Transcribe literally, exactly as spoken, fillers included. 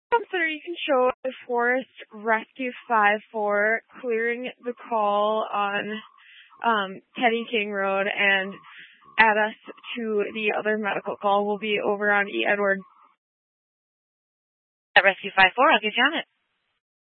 Center, you can show Forest Rescue five four clearing the call on um, Teddy King Road and add us to the other medical call. We'll be over on E. Edward. At Rescue five four, I'll get you on it.